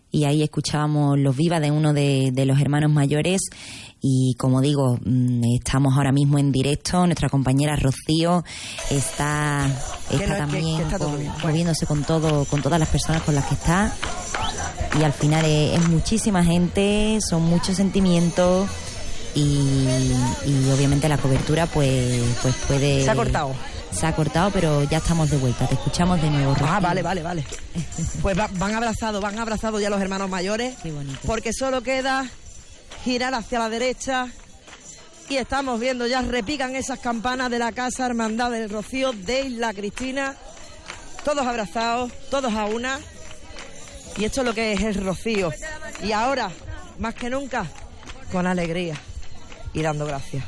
y ahí escuchábamos los vivas de uno de los hermanos mayores. Y como digo, estamos ahora mismo en directo. Nuestra compañera Rocío está también moviéndose con todas las personas con las que está. Y al final es muchísima gente, son muchos sentimientos y obviamente la cobertura pues puede... Se ha cortado, pero ya estamos de vuelta. Te escuchamos de nuevo, Rocío. Vale. Pues van abrazados ya los hermanos mayores. Qué bonito. Porque solo queda girar hacia la derecha y estamos viendo ya repican esas campanas de la Casa Hermandad del Rocío de Isla Cristina, todos abrazados, todos a una, y esto es lo que es el Rocío, y ahora más que nunca con alegría y dando gracias.